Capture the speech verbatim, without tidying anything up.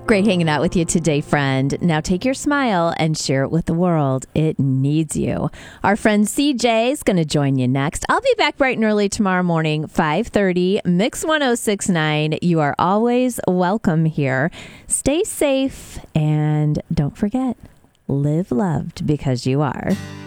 Great hanging out with you today, friend. Now take your smile and share it with the world. It needs you. Our friend C J is going to join you next. I'll be back bright and early tomorrow morning, five thirty, Mix one oh six point nine. You are always welcome here. Stay safe and don't forget, live loved because you are.